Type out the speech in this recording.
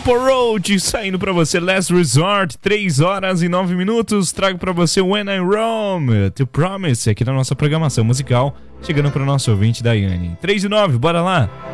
Purple Road saindo pra você, Last Resort, 3 horas e 9 minutos. Trago pra você When I Roam, To Promise, aqui na nossa programação musical, chegando pro nosso ouvinte Daiane. 3 e 9, bora lá.